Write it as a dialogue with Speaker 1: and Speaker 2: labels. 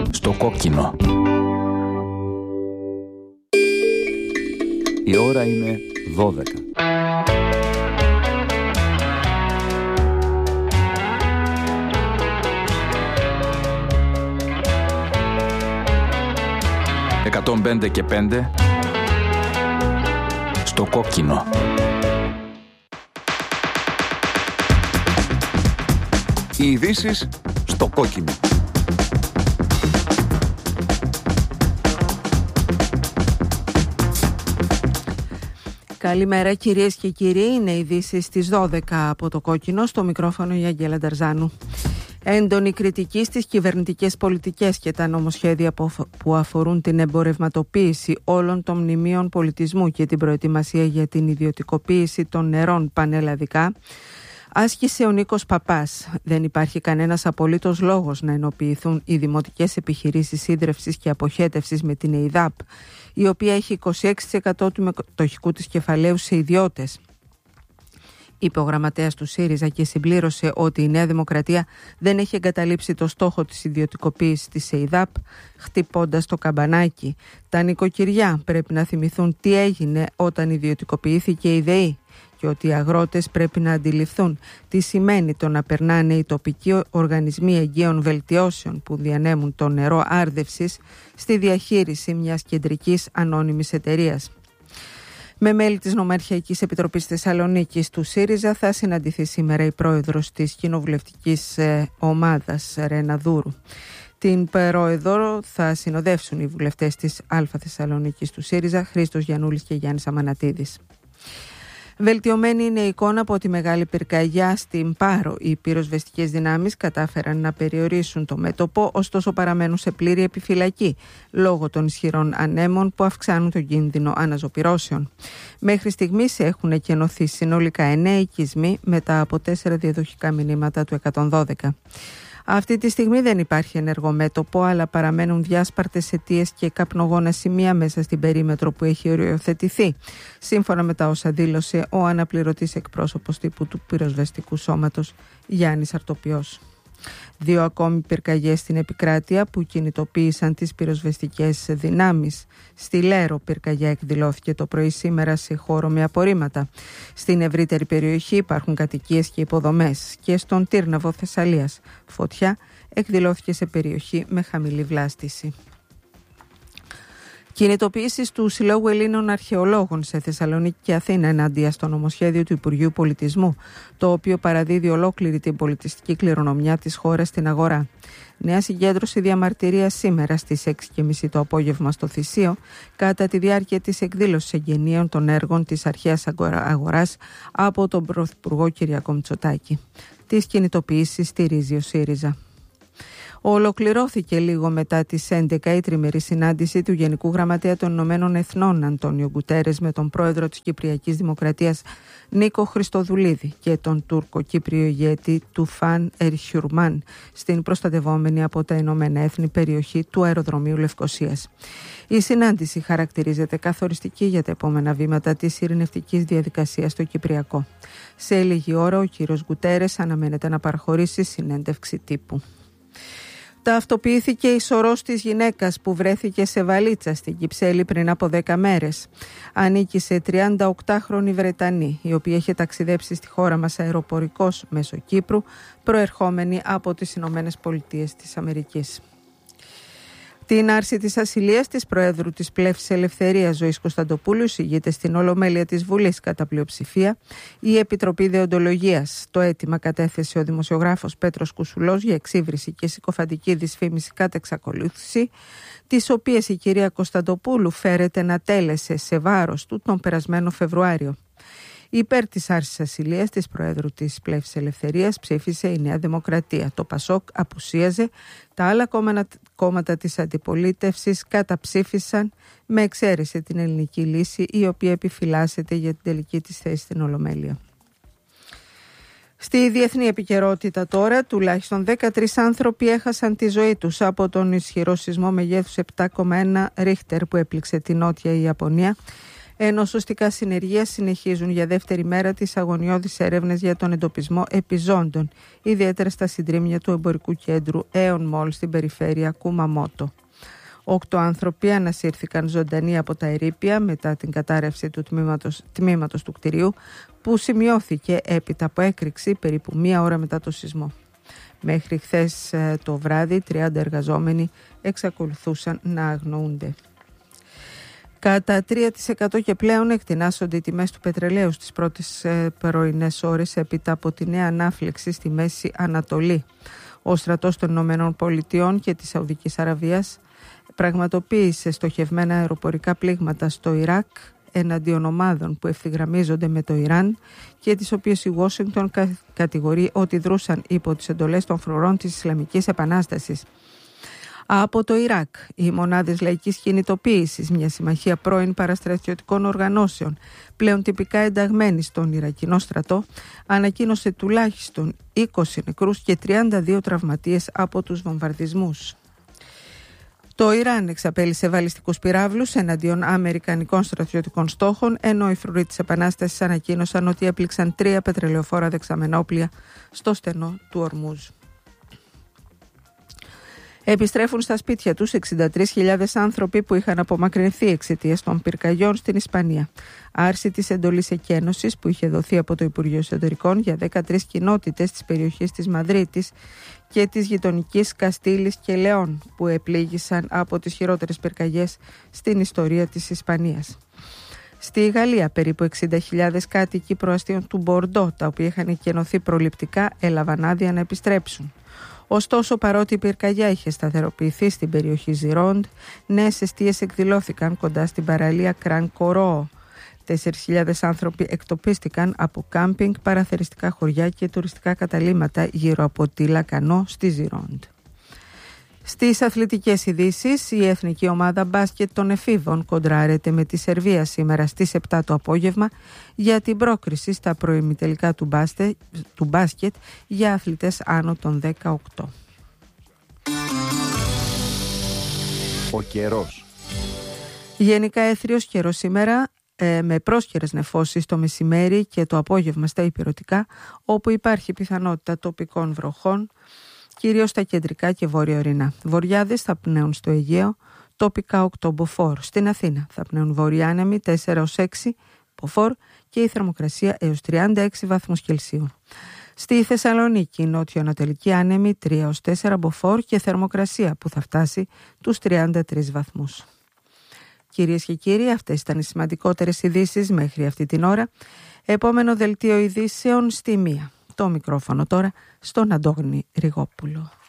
Speaker 1: Στο κόκκινο.
Speaker 2: Η ώρα είναι 12.
Speaker 1: «105 και 5» στο κόκκινο.
Speaker 2: Οι ειδήσεις στο κόκκινο.
Speaker 3: Καλημέρα κυρίες και κύριοι, είναι ειδήσεις στις 12 από το κόκκινο, στο μικρόφωνο η Αγγέλα Νταρζάνου. Έντονη κριτική στις κυβερνητικές πολιτικές και τα νομοσχέδια που αφορούν την εμπορευματοποίηση όλων των μνημείων πολιτισμού και την προετοιμασία για την ιδιωτικοποίηση των νερών πανελλαδικά άσκησε ο Νίκος Παπάς. Δεν υπάρχει κανένας απολύτως λόγος να ενοποιηθούν οι δημοτικές επιχειρήσεις ίδρευσης και αποχέτευσης με την ΕΙΔΑΠ, η οποία έχει 26% του μετοχικού της κεφαλαίου σε ιδιώτες, είπε ο γραμματέας του ΣΥΡΙΖΑ και συμπλήρωσε ότι η Νέα Δημοκρατία δεν έχει εγκαταλείψει το στόχο της ιδιωτικοποίησης της ΕΙΔΑΠ, χτυπώντας το καμπανάκι. Τα νοικοκυριά πρέπει να θυμηθούν τι έγινε όταν ιδιωτικοποιήθηκε η ΔΕΗ και ότι οι αγρότες πρέπει να αντιληφθούν τι σημαίνει το να περνάνε οι τοπικοί οργανισμοί εγγύων βελτιώσεων που διανέμουν το νερό άρδευσης στη διαχείριση μιας κεντρικής ανώνυμης εταιρείας. Με μέλη της Νομαρχιακής Επιτροπής Θεσσαλονίκης του ΣΥΡΙΖΑ θα συναντηθεί σήμερα η πρόεδρος της κοινοβουλευτικής ομάδας Ρένα Δούρου. Την πρόεδρο θα συνοδεύσουν οι βουλευτές της Α Θεσσαλονίκης του ΣΥΡΙΖΑ, Χρήστος Γιαννούλης και Γιάννης Αμανατίδης. Βελτιωμένη είναι η εικόνα από τη μεγάλη πυρκαγιά στην Πάρο. Οι πυροσβεστικές δυνάμεις κατάφεραν να περιορίσουν το μέτωπο, ωστόσο παραμένουν σε πλήρη επιφυλακή λόγω των ισχυρών ανέμων που αυξάνουν τον κίνδυνο αναζωπυρώσεων. Μέχρι στιγμής έχουν εκενωθεί συνολικά 9 οικισμοί μετά από 4 διαδοχικά μηνύματα του 112. Αυτή τη στιγμή δεν υπάρχει ενεργό μέτωπο, αλλά παραμένουν διάσπαρτες αιτίες και καπνογόνα σημεία μέσα στην περίμετρο που έχει οριοθετηθεί, σύμφωνα με τα όσα δήλωσε ο αναπληρωτής εκπρόσωπος τύπου του πυροσβεστικού σώματος Γιάννης Αρτοπιός. 2 ακόμη πυρκαγιές στην επικράτεια που κινητοποίησαν τις πυροσβεστικές δυνάμεις. Στη Λέρο πυρκαγιά εκδηλώθηκε το πρωί σήμερα σε χώρο με απορρίμματα. Στην ευρύτερη περιοχή υπάρχουν κατοικίες και υποδομές και στον Τύρναβο Θεσσαλίας φωτιά εκδηλώθηκε σε περιοχή με χαμηλή βλάστηση. Κινητοποιήσεις του Συλλόγου Ελλήνων Αρχαιολόγων σε Θεσσαλονίκη και Αθήνα ενάντια στο νομοσχέδιο του Υπουργείου Πολιτισμού, το οποίο παραδίδει ολόκληρη την πολιτιστική κληρονομιά της χώρας στην αγορά. Νέα συγκέντρωση διαμαρτυρίας σήμερα στις 6:30 το απόγευμα στο Θησίο, κατά τη διάρκεια της εκδήλωσης εγγενείων των έργων της αρχαίας αγοράς από τον Πρωθυπουργό Κυριάκο Μητσοτάκη. Τις κινητοποιήσεις στηρίζει ο ΣΥΡΙΖΑ. Ολοκληρώθηκε λίγο μετά τις 11 η τριμερή συνάντηση του Γενικού Γραμματέα των Ηνωμένων Εθνών Αντώνιο Γκουτέρες με τον πρόεδρο της Κυπριακής Δημοκρατίας Νίκο Χριστοδουλίδη και τον Τούρκο-Κύπριο ηγέτη Τουφάν Ερχιουρμάν στην προστατευόμενη από τα Ηνωμένα Έθνη περιοχή του αεροδρομίου Λευκωσίας. Η συνάντηση χαρακτηρίζεται καθοριστική για τα επόμενα βήματα της ειρηνευτικής διαδικασίας στο Κυπριακό. Σε λίγη ώρα ο κύριος Γκουτέρες αναμένεται να παραχωρήσει συνέντευξη τύπου. Ταυτοποιήθηκε η σωρός της γυναίκας που βρέθηκε σε βαλίτσα στην Κυψέλη πριν από 10 μέρες. Ανήκει σε 38χρονη Βρετανή, η οποία είχε ταξιδέψει στη χώρα μας αεροπορικός μέσω Κύπρου, προερχόμενη από τις Ηνωμένες Πολιτείες της Αμερικής. Την άρση της ασυλίας της Προέδρου της Πλεύσης Ελευθερίας Ζωής Κωνσταντοπούλου εισηγείται στην Ολομέλεια της Βουλής κατά πλειοψηφία η Επιτροπή Δεοντολογίας. Το αίτημα κατέθεσε ο δημοσιογράφος Πέτρος Κουσουλός για εξύβριση και συκοφαντική δυσφήμιση κατά εξακολούθηση, τις οποίες η κυρία Κωνσταντοπούλου φέρεται να τέλεσε σε βάρος του τον περασμένο Φεβρουάριο. Υπέρ της άρσης ασυλίας της Προέδρου της Πλεύσης Ελευθερίας ψήφισε η Νέα Δημοκρατία. Το ΠΑΣΟΚ απουσίαζε, τα άλλα κόμματα της αντιπολίτευσης καταψήφισαν με εξαίρεση την Ελληνική Λύση, η οποία επιφυλάσσεται για την τελική της θέση στην Ολομέλεια. Στη διεθνή επικαιρότητα τώρα, τουλάχιστον 13 άνθρωποι έχασαν τη ζωή τους από τον ισχυρό σεισμό μεγέθους 7,1 Ρίχτερ που έπληξε τη Νότια Ιαπωνία, ενώ σωστικά συνεργεία συνεχίζουν για δεύτερη μέρα τις αγωνιώδεις έρευνες για τον εντοπισμό επιζώντων, ιδιαίτερα στα συντρίμμια του εμπορικού κέντρου Aeon Mall στην περιφέρεια Κουμαμότο. 8 άνθρωποι ανασύρθηκαν ζωντανοί από τα ερείπια μετά την κατάρρευση του τμήματος του κτηρίου, που σημειώθηκε έπειτα από έκρηξη περίπου 1 ώρα μετά το σεισμό. Μέχρι χθες το βράδυ 30 εργαζόμενοι εξακολουθούσαν να αγνοούνται. Κατά 3% και πλέον εκτινάσσονται οι τιμές του πετρελαίου στις πρώτες πρωινές ώρες έπειτα από τη νέα ανάφλεξη στη Μέση Ανατολή. Ο στρατός των Ηνωμένων Πολιτειών και της Σαουδικής Αραβίας πραγματοποίησε στοχευμένα αεροπορικά πλήγματα στο Ιράκ εναντίον ομάδων που ευθυγραμμίζονται με το Ιράν και τις οποίες η Ουάσιγκτον κατηγορεί ότι δρούσαν υπό τις εντολές των φρουρών της Ισλαμικής Επανάστασης. Από το Ιράκ, οι μονάδες λαϊκής κινητοποίησης, μια συμμαχία πρώην παραστρατιωτικών οργανώσεων, πλέον τυπικά ενταγμένη στον Ιρακινό στρατό, ανακοίνωσε τουλάχιστον 20 νεκρούς και 32 τραυματίες από τους βομβαρδισμούς. Το Ιράν εξαπέλυσε βαλιστικούς πυράβλους εναντίον αμερικανικών στρατιωτικών στόχων, ενώ οι φρουροί της Επανάστασης ανακοίνωσαν ότι έπληξαν 3 πετρελαιοφόρα δεξαμενόπλια στο στενό του Ορμούζ. Επιστρέφουν στα σπίτια τους 63.000 άνθρωποι που είχαν απομακρυνθεί εξαιτίας των πυρκαγιών στην Ισπανία. Άρση της εντολής εκένωσης που είχε δοθεί από το Υπουργείο Εσωτερικών για 13 κοινότητες της περιοχής της Μαδρίτης και της γειτονικής Καστήλης και Λεών, που επλήγησαν από τις χειρότερες πυρκαγιές στην ιστορία της Ισπανίας. Στη Γαλλία, περίπου 60.000 κάτοικοι προαστίων του Μπορντό, τα οποία είχαν εκενωθεί προληπτικά, έλαβαν άδεια να επιστρέψουν. Ωστόσο, παρότι η πυρκαγιά είχε σταθεροποιηθεί στην περιοχή Ζιρόντ, νέες εστίες εκδηλώθηκαν κοντά στην παραλία Κραν-Κορόο. 4.000 άνθρωποι εκτοπίστηκαν από κάμπινγκ, παραθεριστικά χωριά και τουριστικά καταλύματα γύρω από τη Λακανό στη Ζιρόντ. Στις αθλητικές ειδήσεις, η εθνική ομάδα μπάσκετ των εφήβων κοντράρεται με τη Σερβία σήμερα στις 7 το απόγευμα για την πρόκριση στα προημιτελικά του μπάσκετ για αθλητές άνω των 18.
Speaker 2: Ο καιρός.
Speaker 3: Γενικά έθριος καιρός σήμερα, με πρόσχερες νεφώσεις το μεσημέρι και το απόγευμα στα ηπειρωτικά, όπου υπάρχει πιθανότητα τοπικών βροχών, κυρίως στα κεντρικά και βόρεια-ορεινά. Βορειάδες θα πνέουν στο Αιγαίο, τοπικά 8 μποφόρ. Στην Αθήνα θα πνέουν βορειάνεμοι 4-6 μποφόρ και η θερμοκρασία έως 36 βαθμούς Κελσίου. Στη Θεσσαλονίκη, νότιο-ανατολική άνεμη 3-4 μποφόρ και θερμοκρασία που θα φτάσει τους 33 βαθμούς. Κυρίες και κύριοι, αυτές ήταν οι σημαντικότερες ειδήσεις μέχρι αυτή την ώρα. Επόμενο δελτίο ειδήσεων στη 1. Το μικρόφωνο τώρα στον Αντώνη Ριγόπουλο.